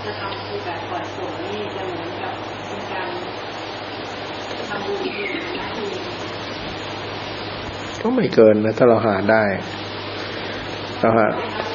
จะทำคือแบบปล่อยส่งนี่จะเหมือนกับเป็นการทำบุญที่ก็ไม่เกินนะถ้าเราหาได้เราหา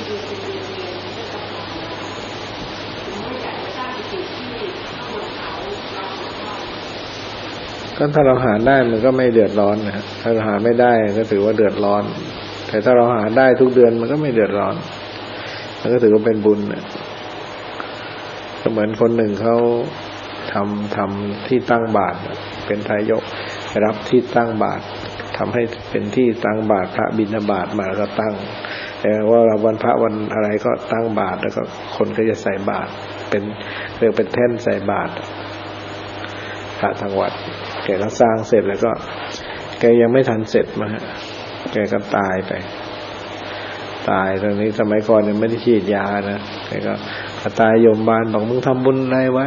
ก็ถ้าเราหาได้มันก็ไม่เดือดร้อนนะถ้าเราหาไม่ได้ก็ถือว่าเดือดร้อนแต่ถ้าเราหาได้ทุกเดือนมันก็ไม่เดือดร้อนมันก็ถือว่าเป็นบุญนะก็เหมือนคนหนึ่งเขาทำที่ตั้งบาตรเป็นทายกรับที่ตั้งบาตรทำให้เป็นที่ตั้งบาตรพระบิณฑบาตมาก็ตั้งแต่ว่าวันพระวันอะไรก็ตั้งบาตรแล้วก็คนก็จะใส่บาตรเป็นเรียกเป็นแท่นใส่บาตรพระทางวัดแกก็สร้างเสร็จแล้วก็แกยังไม่ทันเสร็จมาแกก็ตายไปตายตอนนี้สมัยก่อนยังไม่ได้ฉีดยานะแกก็ตายโยมบาลบอกมึงทำบุญอะไรไว้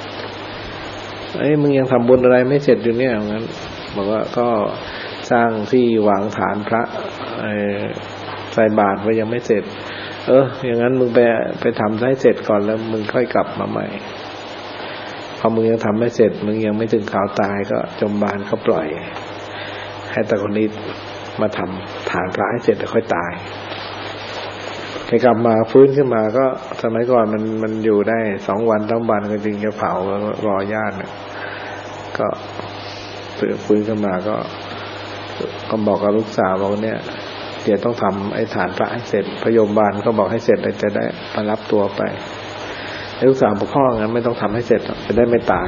มึงยังทำบุญอะไรไม่เสร็จอยู่เนี่ยงั้นบอกว่าก็สร้างที่วางฐานพระใส่บาตรไว้ยังไม่เสร็จอย่างนั้นมึงไปทำให้เสร็จก่อนแล้วมึงค่อยกลับมาใหม่พอมึงยังทำไม่เสร็จมึงยังไม่ถึงข่าวตายก็จมบาลเขาปล่อยให้ตะคนนี้มาทำฐานพระให้เสร็จแล้วค่อยตายแกกลับมาฟื้นขึ้นมาก็สมัยก่อนมันอยู่ได้2 วัน3 วันก็จึงจะเผาแล้วรอญาติก็ฟื้นขึ้นมาก็บอกกับลูกสาวบอกเนี่ยเดี๋ยวต้องทำไอ้ฐานพระให้เสร็จพระโยมบาลก็บอกให้เสร็จเลยจะได้มารับตัวไปลูกสาวบอกพ่องั้นไม่ต้องทำให้เสร็จจะได้ไม่ตาย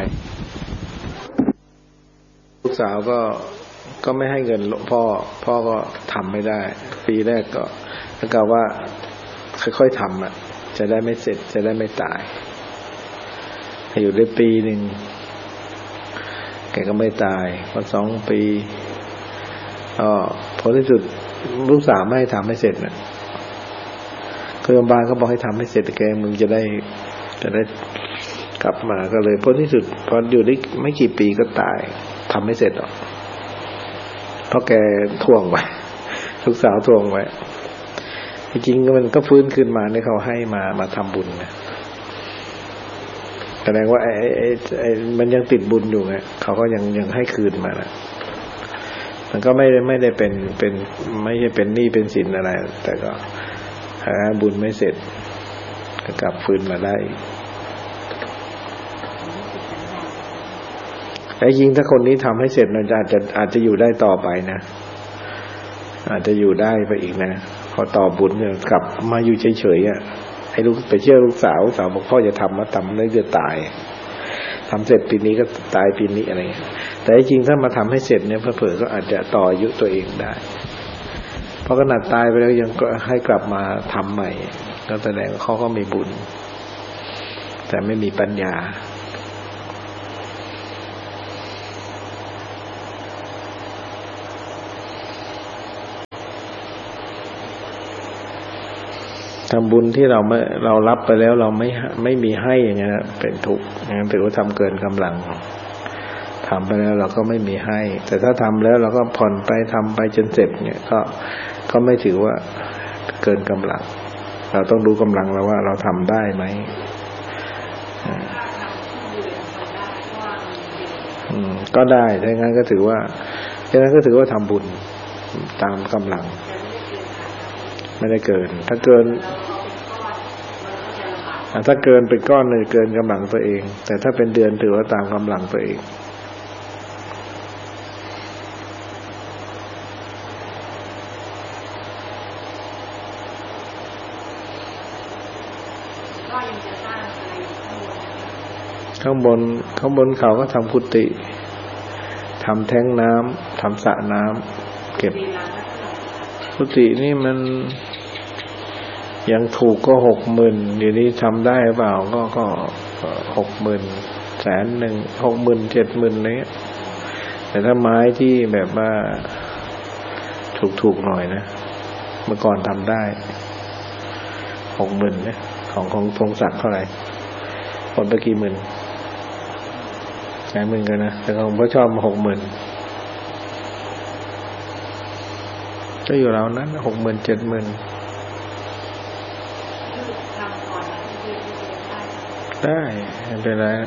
ลูกสาวก็ไม่ให้เงินพ่อก็ทำไม่ได้ปีแรกก็กล่าวว่าค่อยๆทำจะได้ไม่เสร็จจะได้ไม่ตายอยู่ได้ปีหนึ่งแกก็ไม่ตายพอ2 ปีผลที่สุดลูกสาวไม่ให้ทำให้เสร็จนะคือโรงพยาบาลก็บอกให้ทำให้เสร็จแกมึงจะได้กลับมาก็เลยผลที่สุดพออยู่ได้ไม่กี่ปีก็ตายทำไม่เสร็จหรอกเพราะแกทวงไว้ลูกสาวทวงไว้จริงๆมันก็ฟื้นขึ้นมาเนี่ยเขาให้มาทำบุญนะแสดงว่าไอ้มันยังติดบุญอยู่ไงเขาก็ยังให้คืนมานะมันก็ไม่ได้เป็นไม่ใช่เป็นหนี้เป็นสินอะไรแต่ก็หาบุญไม่เสร็จก็กลับฟื้นมาได้แต่จริงถ้าคนนี้ทำให้เสร็จมันอาจจะอยู่ได้ต่อไปนะอาจจะอยู่ได้ไปอีกนะพอต่อบุญเนี่ยกลับมาอยู่เฉยๆให้ลูกไปเชื่อลูกสาวบอกพ่อจะทำมาทำแล้วจะตายทำเสร็จปีนี้ก็ตายปีนี้อะไรแต่จริงถ้ามาทำให้เสร็จเนี่ยเผลอๆก็อาจจะต่ออายุตัวเองได้เพราะขนาดตายไปแล้วยังก็ให้กลับมาทำใหม่ก็แสดงว่าเขาก็มีบุญแต่ไม่มีปัญญาทำบุญที่เรารับไปแล้วเราไม่มีให้อย่างเงี้ยเป็นทุกข์อย่างนั้นถือว่าทำเกินกำลังทำไปแล้วเราก็ไม่มีให้แต่ถ้าทำแล้วเราก็ผ่อนไปทำไปจนเสร็จเนี่ยก็ไม่ถือว่าเกินกำลังเราต้องดูกำลังเราว่าเราทำได้ไหมก็ได้ถ้างั้นก็ถือว่าทำบุญตามกำลังไม่ได้เกินถ้าเกินเป็นก้อนเลยเกินกำลังตัวเองแต่ถ้าเป็นเดือนถือว่าตามกำลังตัวเองข้างบนเขาก็ทำกุฏิทำแท้งน้ำทำสระน้ำเก็บกุฏินี่มันยังถูกก็60,000เดี๋ยวนี้ทำได้เปล่าก็60,000 100,000 60,000 70,000อะไรเงี้ยแต่ถ้าไม้ที่แบบว่าถูกหน่อยนะเมื่อก่อนทำได้60,000นะของพงศักดิ์เท่าไหร่หมดไปกี่หมื่น10,000กันนะแต่ของพ่อชอบมา60,000ก็อยู่แล้วนั้น60,000 70,000 ได้ไม่เป็นไร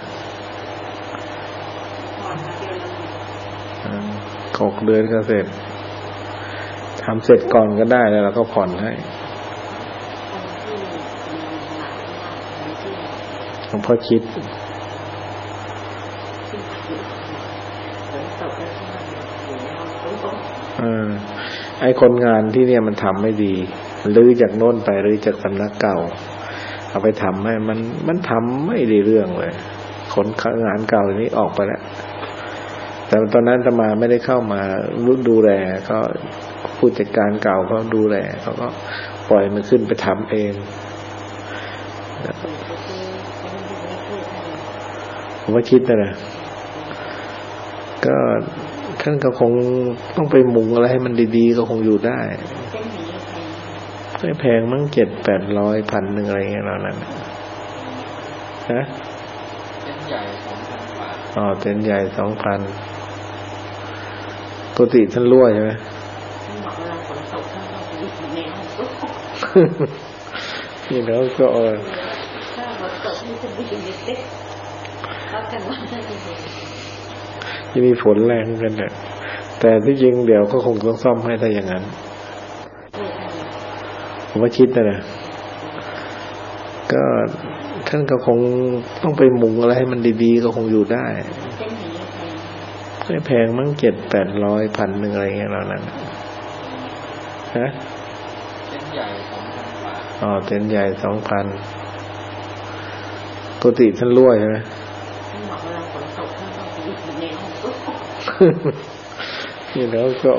6 เดือนก็เสร็จทำเสร็จก่อนก็ได้แล้วเราก็ผ่อนให้หลวงพ่อคิดไอ้คนงานที่เนี่ยมันทำไม่ดีลื้อจากโน่นไปลื้อจากสำนักเก่าเอาไปทำให้มันทำไม่ได้เรื่องเลยคนงานเก่านี้ออกไปแล้วแต่ตอนนั้นอาตมาไม่ได้เข้ามาดูแลก็ผู้จัดการเก่าเขาดูแลเขาก็ปล่อยมันขึ้นไปทำเองผมว่าคิดนะก็ท่านก็คงต้องไปมุงอะไรให้มันดีๆก็คงอยู่ได้ไม่แพงมั้ง700-800 1,000อะไรเงี้ยแล้วนั้นฮะเต็นท์ใหญ่ 2,000 บาทเต็นท์ใหญ่ 2,000ปกติท่านรั่วใช่ไหมนี่แล้วก็จะมีฝนแรงกันเนี่ยแต่ที่จริงเดี๋ยวก็คงต้องซ่อมให้ถ้าอย่างนั้นผมว่าคิดนะก็ท่านก็คงต้องไปมุงอะไรให้มันดีๆก็คงอยู่ได้ไม่แพงมั้ง700-800 1,000อะไรเงี้ยแล้วนั้นฮะเต็นท์ใหญ่ 2,000 บาทเต็นท์ใหญ่ 2,000ปกติท่านรั่วใช่ไหมนี่แล้วก็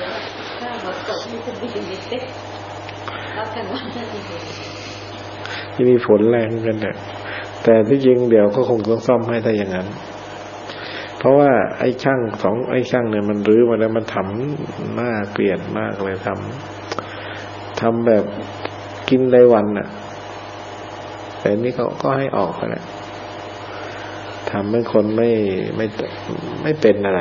จะมีฝนแรงกันเนี่ยแต่ที่จริงเดี๋ยวก็คงต้องซ่อมให้ถ้าอย่างนั้นเพราะว่าไอ้ช่างเนี่ยมันรื้อมาแล้วมันทำน่าเกลียดมากเลยทำแบบกินรายวันน่ะแต่นี่เขาก็ให้ออกไปแล้วทำให้คนไม่เป็นอะไร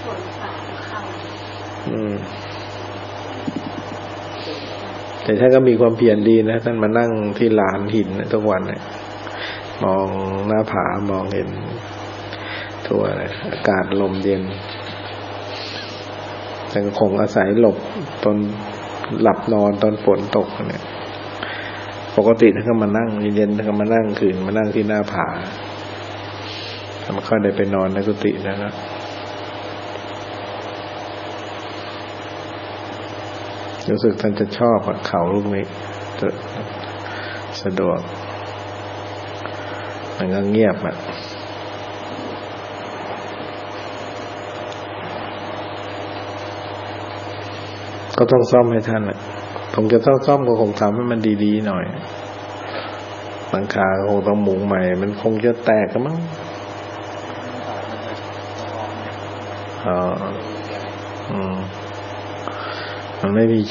แต่ท่านก็มีความเพียรดีนะท่านมานั่งที่ลานหินทุกวันเนี่ยมองหน้าผามองเห็นทั่วเลยอากาศลมเย็นแต่คงอาศัยหลบตอนหลับนอนตอนฝนตกเนี่ยปกติท่านก็มานั่งเย็นๆท่านก็มานั่งคืนมานั่งที่หน้าผาท่านไม่ค่อยได้ไปนอนในกุฏินะครับรู้สึกท่านจะชอบเขาลูกนี้สะดวกมันก็เงียบก็ต้องซ่อมให้ท่านผมจะต้องซ่อมก็คงทำให้มันดีๆหน่อยหลังคาคงต้องมุงใหม่มันคงจะแตกกันมั้งมันไม่มี